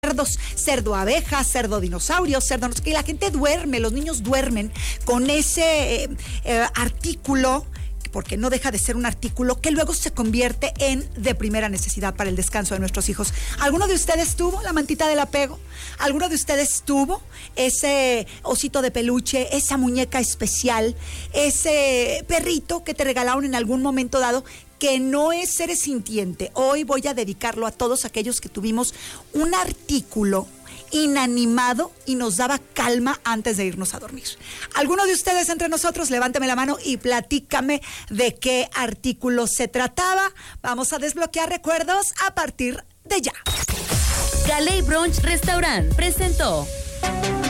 cerdos, cerdo abeja, cerdo dinosaurio, cerdo no sé qué, y la gente duerme, los niños duermen con ese artículo, porque no deja de ser un artículo que luego se convierte en de primera necesidad para el descanso de nuestros hijos. ¿Alguno de ustedes tuvo la mantita del apego? ¿Alguno de ustedes tuvo ese osito de peluche, esa muñeca especial, ese perrito que te regalaron en algún momento dado, que no es ser sintiente? Hoy voy a dedicarlo a todos aquellos que tuvimos un artículo inanimado y nos daba calma antes de irnos a dormir. ¿Alguno de ustedes entre nosotros? Levánteme la mano y platícame de qué artículo se trataba. Vamos a desbloquear recuerdos a partir de ya. Galey Brunch Restaurant presentó